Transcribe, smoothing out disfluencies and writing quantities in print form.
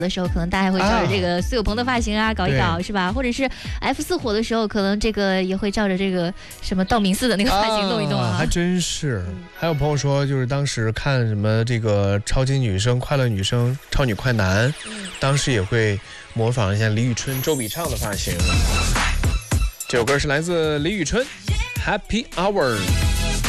的时候，可能大家会照着这个苏有朋的发型啊搞一搞，是吧？或者是 F4火的时候，可能这个也会照着这个什么道明寺的那个发型动一动啊。 还真是。还有朋友说，就是当时看什么这个超级女声、快乐女声、超女快男，当时也会模仿一下李宇春、周笔畅的发型。这首歌是来自李宇春，《Happy Hour》。